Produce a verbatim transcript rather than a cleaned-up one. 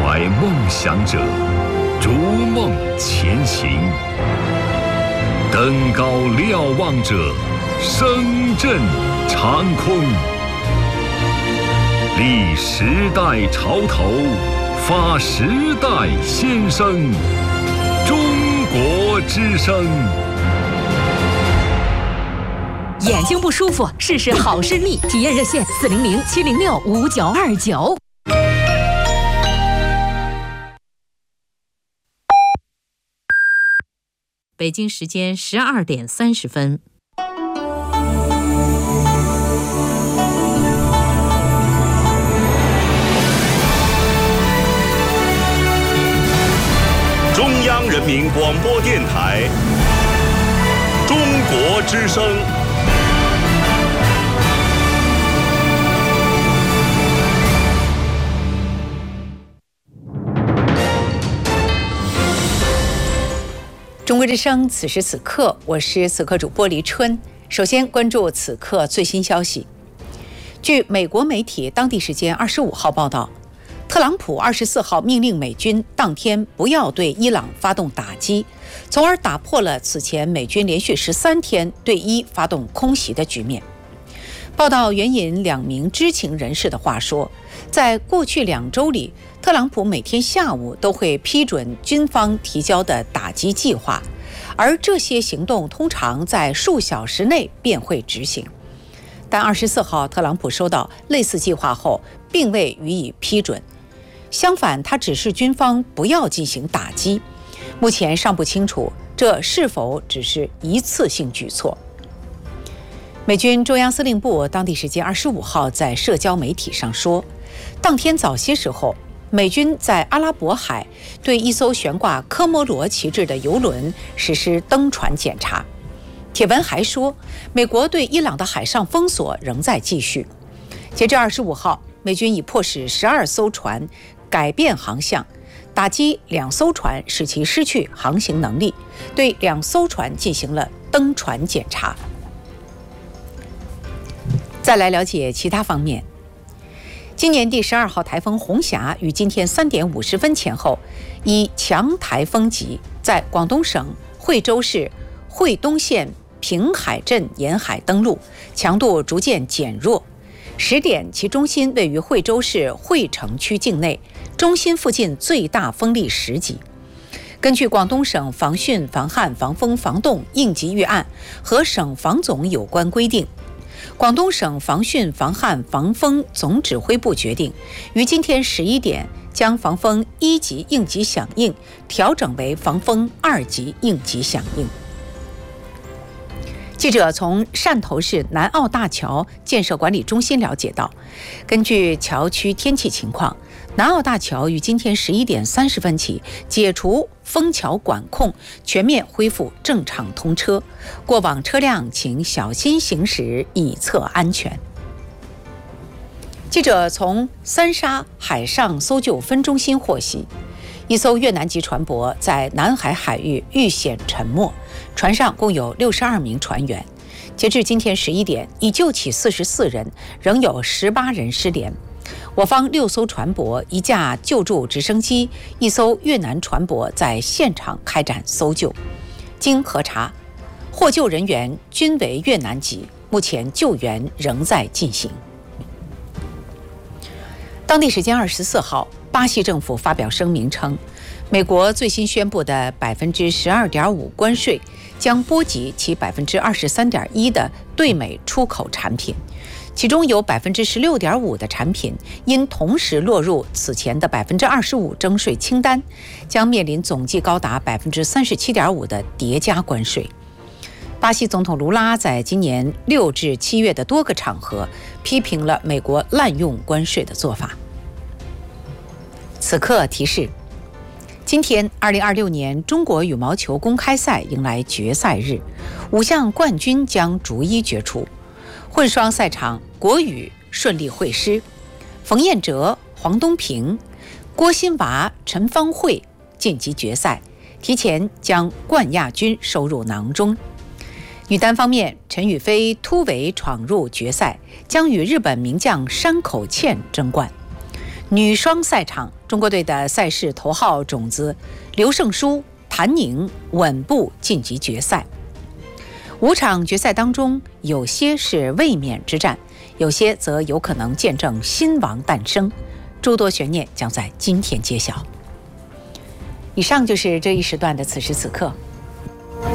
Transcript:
怀梦想者，逐梦前行；登高瞭望者，声震长空。立时代潮头，发时代先声。中国之声。 眼睛不舒服，试试好视力。体验热线：四零零七零六五九二九。北京时间十二点三十分。 中央人民广播电台《中国之声》。 中国之声，此时此刻，我是此刻主播黎春。首先关注此刻最新消息。据美国媒体当地时间二十五号报道，特朗普二十四号命令美军当天不要对伊朗发动打击，从而打破了此前美军连续十三天对伊发动空袭的局面。报道援引两名知情人士的话说，在过去两周里，特朗普每天下午都会批准军方提交的打击计划，而这些行动通常在数小时内便会执行。但二十四号，特朗普收到类似计划后，并未予以批准。相反，他指示军方不要进行打击。目前尚不清楚这是否只是一次性举措。美军中央司令部当地时间二十五号在社交媒体上说，当天早些时候，美军在阿拉伯海对一艘悬挂科摩罗旗帜的油轮实施登船检查。帖文还说，美国对伊朗的海上封锁仍在继续。截至二十五号，美军已迫使十二艘船改变航向，打击两艘船，使其失去航行能力，对两艘船进行了登船检查。再来了解其他方面。今年第十二号台风红霞于今天三点五十分前后，以强台风级在广东省惠州市惠东县平海镇沿海登陆，强度逐渐减弱。十点，其中心位于惠州市惠城区境内，中心附近最大风力十级。根据广东省防汛防旱防风防冻应急预案和省防总有关规定，广东省防汛防旱防风总指挥部决定，于今天十一点将防风一级应急响应调整为防风二级应急响应。记者从汕头市南澳大桥建设管理中心了解到，根据桥区天气情况，南澳大桥于今天十一点三十分起解除封桥管控，全面恢复正常通车，过往车辆请小心行驶，以策安全。记者从三沙海上搜救分中心获悉，一艘越南籍船舶在南海海域遇险沉没，船上共有六十二名船员。截至今天十一点，已救起四十四人，仍有十八人失联。我方六艘船舶、一架救助直升机、一艘越南船舶在现场开展搜救。经核查，获救人员均为越南籍，目前救援仍在进行。当地时间二十四号，巴西政府发表声明称，美国最新宣布的百分之十二点五关税将波及其百分之二十三点一的对美出口产品，其中有百分之十六点五的产品因同时落入此前的百分之二十五征税清单，将面临总计高达百分之三十七点五的叠加关税。巴西总统卢拉在今年六至七月的多个场合批评了美国滥用关税的做法。此刻提示，今天二零二六年中国羽毛球公开赛迎来决赛日，五项冠军将逐一决出。混双赛场，国羽顺利会师，冯彦哲、黄东萍、郭新娃、陈芳慧晋级决赛，提前将冠亚军收入囊中。女单方面，陈雨菲突围闯入决赛，将与日本名将山口茜争冠。 女双赛场，中国队的赛事头号种子刘胜书、谭宁稳步晋级决赛。五场决赛当中，有些是卫冕之战，有些则有可能见证新王诞生，诸多悬念将在今天揭晓。以上就是这一时段的此时此刻，